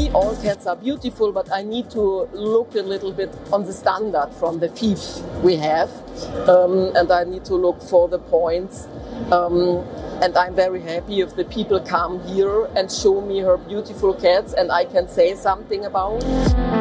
me, all cats are beautiful, but I need to look a little bit on the standard from the thief we have, and I need to look for the points. And I'm very happy if the people come here and show me her beautiful cats and I can say something about.